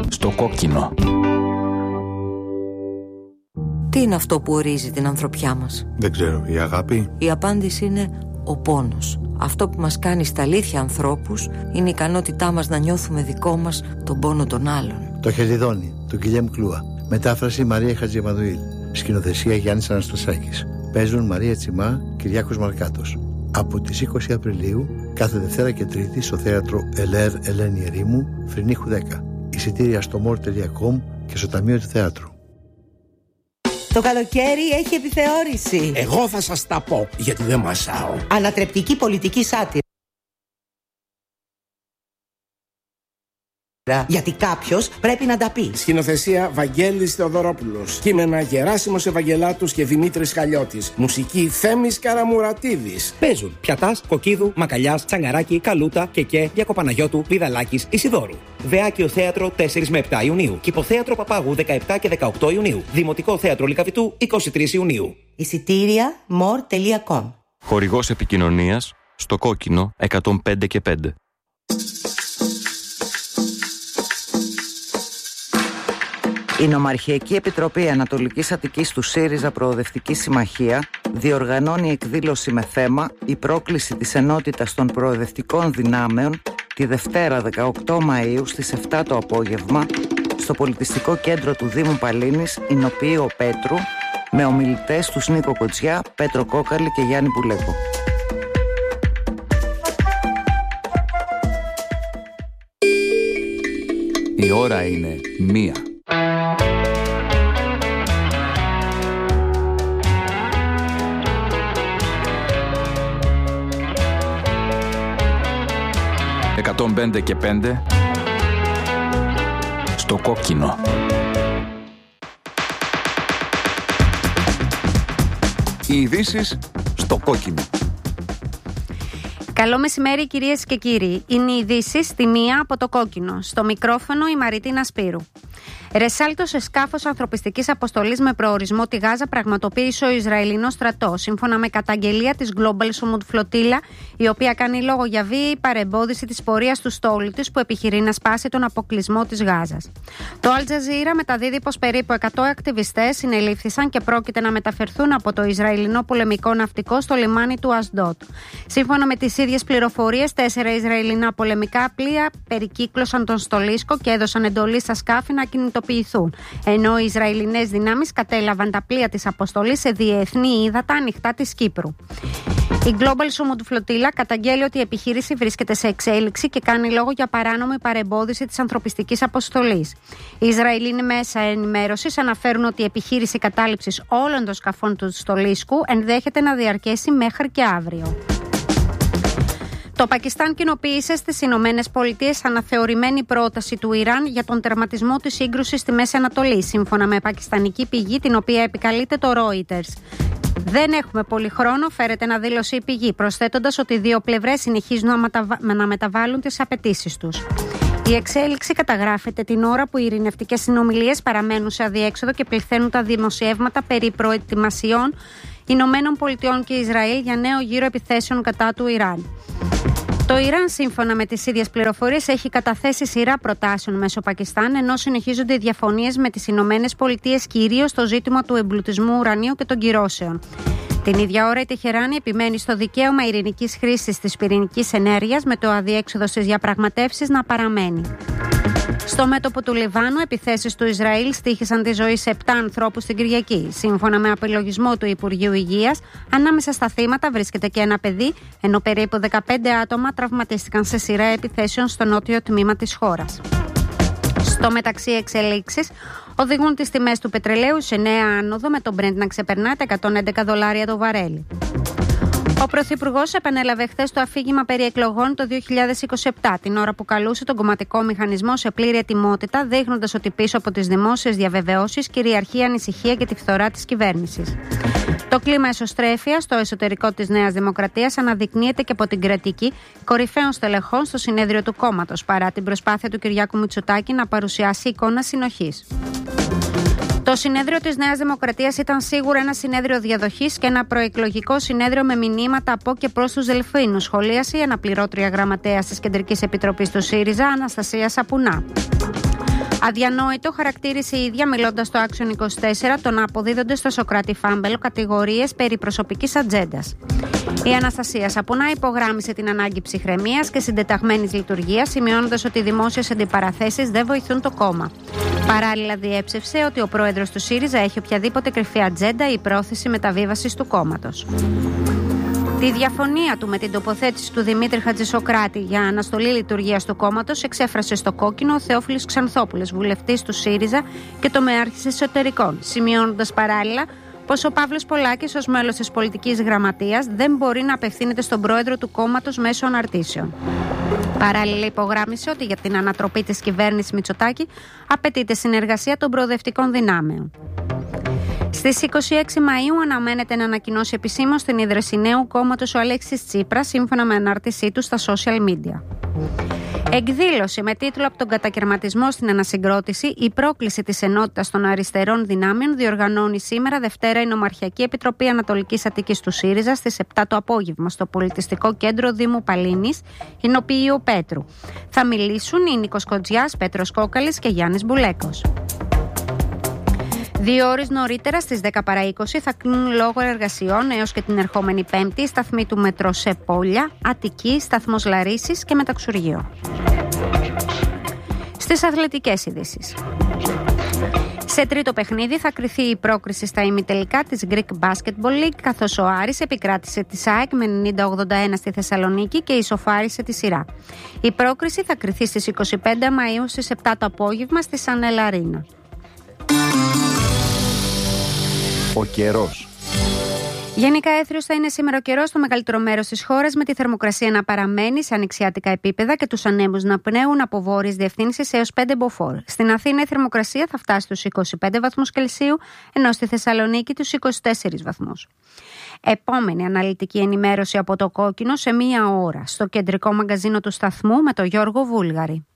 Στο κόκκινο. Τι είναι αυτό που ορίζει την ανθρωπιά μας? Δεν ξέρω, η αγάπη? Η απάντηση είναι ο πόνος. Αυτό που μας κάνει στα αλήθεια ανθρώπους είναι η ικανότητά μας να νιώθουμε δικό μας τον πόνο των άλλων. Το Χελιδόνι, του Γκυλιέμ Κλούα. Μετάφραση Μαρία Χατζημανουήλ. Σκηνοθεσία Γιάννης Αναστασάκης. Παίζουν Μαρία Τσιμά, Κυριάκος Μαρκάτος. Από τις 20 Απριλίου, κάθε Δευτέρα και Τρίτη στο θέατρο Ελέρ Ελένη Ερήμου, Φρυνίχου 10. Εισιτήρια στο more.com και στο Ταμείο του Θεάτρου. Το καλοκαίρι έχει επιθεώρηση. Εγώ θα σας τα πω, γιατί δεν μασάω. Ανατρεπτική πολιτική σάτυρα. Γιατί κάποιος πρέπει να τα πει. Σκηνοθεσία Βαγγέλης Θεοδωρόπουλος. Κείμενα Γεράσιμος Ευαγγελάτους και Δημήτρης Χαλιώτης. Μουσική Θέμης Καραμουρατίδης. Παίζουν Πιατάς, Κοκκίδου, Μακαλιάς, Τσαγκαράκη, Καλούτα, Κεκέ, Διακοπαναγιώτου, Βιδαλάκης, Ισιδώρου. Βεάκιο Θέατρο 4 με 7 Ιουνίου. Κηποθέατρο Παπάγου 17 και 18 Ιουνίου. Δημοτικό Θέατρο Λυκαβητού 23 Ιουνίου. Εισιτήρια more.com. Χορηγός επικοινωνίας στο κόκκινο 105 και 5. Η Νομαρχιακή Επιτροπή Ανατολικής Αττικής του ΣΥΡΙΖΑ Προοδευτική Συμμαχία διοργανώνει εκδήλωση με θέμα «Η πρόκληση της ενότητας των προοδευτικών δυνάμεων» τη Δευτέρα 18 Μαΐου στις 7 το απόγευμα στο Πολιτιστικό Κέντρο του Δήμου Παλίνης, Ηνοποιείο Πέτρου, με ομιλητές τους Νίκο Κοτσιά, Πέτρο Κόκαλη και Γιάννη Πουλέκο. Η ώρα είναι 1. «105 και 5» στο κόκκινο. Οι ειδήσεις στο κόκκινο. Καλό μεσημέρι κυρίες και κύριοι. Είναι οι ειδήσεις στη μία από το κόκκινο. Στο μικρόφωνο η Μαριτίνα Σπύρου. Ρεσάλτο σε σκάφος ανθρωπιστικής αποστολής με προορισμό τη Γάζα πραγματοποίησε ο Ισραηλινός στρατός, σύμφωνα με καταγγελία της Global Summit Flotilla, η οποία κάνει λόγο για βίαιη παρεμπόδιση της πορείας του στόλου της που επιχειρεί να σπάσει τον αποκλεισμό της Γάζας. Το Al Jazeera μεταδίδει πως περίπου 100 ακτιβιστές συνελήφθησαν και πρόκειται να μεταφερθούν από το Ισραηλινό πολεμικό ναυτικό στο λιμάνι του Ασντότ. Σύμφωνα με τις ίδιες πληροφορίες, 4 Ισραηλινά πολεμικά πλοία περικύκλωσαν τον στολίσκο και έδωσαν εντολή στα σκάφη να κινητοποιηθούν, ενώ οι Ισραηλινές δυνάμεις κατέλαβαν τα πλοία της αποστολής σε διεθνή ύδατα ανοιχτά της Κύπρου. Η Global Summit Flotilla καταγγέλει ότι η επιχείρηση βρίσκεται σε εξέλιξη και κάνει λόγο για παράνομη παρεμπόδιση της ανθρωπιστικής αποστολής. Οι Ισραηλινοί μέσα ενημέρωσης αναφέρουν ότι η επιχείρηση κατάληψης όλων των σκαφών του στολίσκου ενδέχεται να διαρκέσει μέχρι και αύριο. Το Πακιστάν κοινοποίησε στις Ηνωμένες Πολιτείες αναθεωρημένη πρόταση του Ιράν για τον τερματισμό της σύγκρουσης στη Μέση Ανατολή, σύμφωνα με πακιστανική πηγή, την οποία επικαλείται το Reuters. Δεν έχουμε πολύ χρόνο, φέρεται να δήλωσε η πηγή, προσθέτοντας ότι οι δύο πλευρές συνεχίζουν να μεταβάλουν τις απαιτήσεις τους. Η εξέλιξη καταγράφεται την ώρα που οι ειρηνευτικές συνομιλίες παραμένουν σε αδιέξοδο και πληθαίνουν τα δημοσιεύματα περί προετοιμασιών Ηνωμένων Πολιτειών και Ισραήλ για νέο γύρο επιθέσεων κατά του Ιράν. Το Ιράν, σύμφωνα με τις ίδιες πληροφορίες, έχει καταθέσει σειρά προτάσεων μέσω Πακιστάν, ενώ συνεχίζονται οι διαφωνίες με τις Ηνωμένες Πολιτείες, κυρίως στο ζήτημα του εμπλουτισμού ουρανίου και των κυρώσεων. Την ίδια ώρα, η Τεχεράνη επιμένει στο δικαίωμα ειρηνικής χρήσης της πυρηνικής ενέργειας, με το αδιέξοδο στις διαπραγματεύσεις να παραμένει. Στο μέτωπο του Λιβάνου, επιθέσεις του Ισραήλ στοίχησαν τη ζωή σε 7 ανθρώπους την Κυριακή. Σύμφωνα με απολογισμό του Υπουργείου Υγείας, ανάμεσα στα θύματα βρίσκεται και ένα παιδί, ενώ περίπου 15 άτομα τραυματίστηκαν σε σειρά επιθέσεων στο νότιο τμήμα της χώρας. Στο μεταξύ, εξελίξεις οδηγούν τις τιμές του πετρελαίου σε νέα άνοδο, με τον Brent να ξεπερνά τα $111 το βαρέλι. Ο Πρωθυπουργός επανέλαβε χθες το αφήγημα περί εκλογών το 2027, την ώρα που καλούσε τον κομματικό μηχανισμό σε πλήρη ετοιμότητα, δείχνοντας ότι πίσω από τις δημόσιες διαβεβαιώσεις κυριαρχεί η ανησυχία και τη φθορά της κυβέρνησης. Το κλίμα εσωστρέφειας στο εσωτερικό της Νέας Δημοκρατίας αναδεικνύεται και από την κριτική κορυφαίων στελεχών στο συνέδριο του κόμματος, παρά την προσπάθεια του Κυριάκου Μητσοτάκη να παρουσιάσει εικόνα συνοχής. Το συνέδριο της Νέας Δημοκρατίας ήταν σίγουρα ένα συνέδριο διαδοχής και ένα προεκλογικό συνέδριο με μηνύματα από και προς τους Δελφίνους, σχολίασε η αναπληρώτρια γραμματέας της Κεντρικής Επιτροπής του ΣΥΡΙΖΑ, Αναστασία Σαπουνά. Αδιανόητο, χαρακτήρισε η ίδια μιλώντας στο Action 24 το να αποδίδονται στο Σωκράτη Φάμπελο κατηγορίες περί προσωπικής ατζέντας. Η Αναστασία Σαπουνά υπογράμμισε την ανάγκη ψυχραιμίας και συντεταγμένης λειτουργίας, σημειώνοντας ότι οι δημόσιες αντιπαραθέσεις δεν βοηθούν το κόμμα. Παράλληλα, διέψευσε ότι ο πρόεδρος του ΣΥΡΙΖΑ έχει οποιαδήποτε κρυφή ατζέντα ή πρόθεση μεταβίβασης του κόμματος. Τη διαφωνία του με την τοποθέτηση του Δημήτρη Χατζησοκράτη για αναστολή λειτουργίας του κόμματος εξέφρασε στο Κόκκινο ο Θεόφιλος Ξανθόπουλος, βουλευτής του ΣΥΡΙΖΑ και τομεάρχης εσωτερικών, σημειώνοντας παράλληλα πως ο Παύλος Πολάκης ως μέλος της πολιτικής γραμματείας δεν μπορεί να απευθύνεται στον πρόεδρο του κόμματος μέσω αναρτήσεων. Παράλληλα, υπογράμμισε ότι για την ανατροπή της κυβέρνησης Μητσοτάκη απαιτείται συνεργασία των προοδευτικών δυνάμεων. Στις 26 Μαΐου αναμένεται να ανακοινώσει επισήμως την ίδρυση νέου κόμματος ο Αλέξης Τσίπρας, σύμφωνα με ανάρτησή του στα social media. Εκδήλωση με τίτλο «Από τον κατακαιρματισμό στην ανασυγκρότηση, η πρόκληση της ενότητας των αριστερών δυνάμεων» διοργανώνει σήμερα Δευτέρα η Νομαρχιακή Επιτροπή Ανατολικής Αττικής του ΣΥΡΙΖΑ στις 7 το απόγευμα στο Πολιτιστικό Κέντρο Δήμου Παλίνης, Ινοποιείου Πέτρου. Θα μιλήσουν οι Νίκος Κοντζιάς, Πέτρος Κόκαλης και Γιάννης Μπουλέκος. 2 ώρες νωρίτερα, στις 10 παρά 20, θα κλείνουν λόγω εργασιών έως και την ερχόμενη Πέμπτη σταθμοί του μετρό σε Πόλια, Αττική, σταθμός Λαρίσης και Μεταξουργείο. Στις αθλητικές ειδήσεις. Σε τρίτο παιχνίδι θα κριθεί η πρόκριση στα ημιτελικά της Greek Basketball League, καθώς ο Άρης επικράτησε τη ΑΕΚ με 90-81 στη Θεσσαλονίκη και ισοφάρισε τη σειρά. Η πρόκριση θα κριθεί στις 25 Μαΐου στις 7 το απόγευμα στη Σανέλ Αρίνα. Ο καιρός. Γενικά έθριος θα είναι σήμερα ο καιρός στο μεγαλύτερο μέρος της χώρας, με τη θερμοκρασία να παραμένει σε ανοιξιάτικα επίπεδα και τους ανέμους να πνέουν από βόρειες διευθύνσεις έως 5 μποφόρ. Στην Αθήνα η θερμοκρασία θα φτάσει στους 25 βαθμούς Κελσίου, ενώ στη Θεσσαλονίκη τους 24 βαθμούς. Επόμενη αναλυτική ενημέρωση από το Κόκκινο σε 1 ώρα στο κεντρικό μαγκαζίνο του σταθμού με τον Γιώργο Βούλγαρη.